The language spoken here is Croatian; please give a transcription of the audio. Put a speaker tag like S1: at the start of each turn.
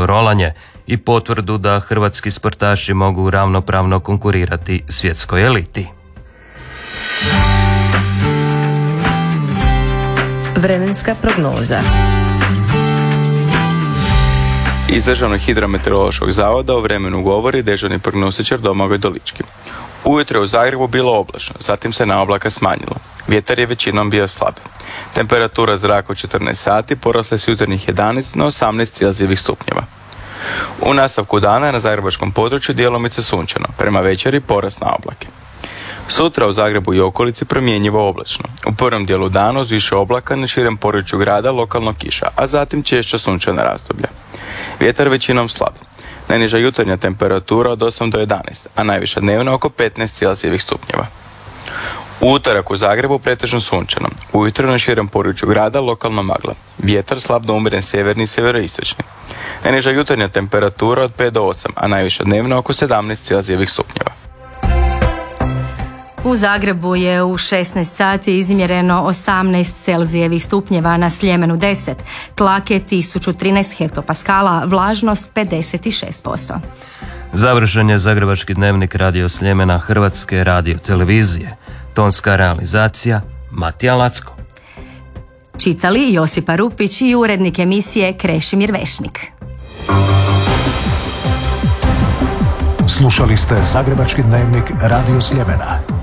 S1: rolanje i potvrdu da hrvatski sportaši mogu ravnopravno konkurirati svjetskoj eliti.
S2: Vremenska prognoza.
S3: Iz Državnog hidrometeorološkog zavoda o vremenu govori dežurni prognostičar Domagoj Dolički. Ujutro je u Zagrebu bilo oblačno, zatim se na oblaka smanjilo. Vjetar je većinom bio slab. Temperatura zraka u 14 sati porasla je s jutarnjih 11 na 18 celzijevih stupnjeva. U nastavku dana na zagrebačkom području djelomice sunčano, prema večeri porast na oblake. Sutra u Zagrebu i okolici promjenjivo oblačno. U prvom dijelu dana uz više oblaka na širem području grada lokalno kiša, a zatim češća sunčana razdoblja. Vjetar većinom slab. Najniža jutarnja temperatura od 8 do 11, a najviša dnevna oko 15 celzijevih stupnjeva. U utorak u Zagrebu pretežno sunčano. Ujutro na širem području grada lokalno magla. Vjetar slab do umjeren sjeverni i sjeveroistočni. Najniža jutarnja temperatura od 5 do 8, a najviša dnevna oko 17 celzijevih stupnjeva.
S4: U Zagrebu je u 16 sati izmjereno 18 celzijevih stupnjeva, na Sljemenu 10, tlake 1013 hektopaskala, vlažnost 56%.
S1: Završen je Zagrebački dnevnik Radio Sljemena Hrvatske radiotelevizije. Tonska realizacija Matija Lacko.
S4: Čitali Josipa Rupić i urednik emisije Krešimir Vešnik.
S5: Slušali ste Zagrebački dnevnik Radio Sljemena.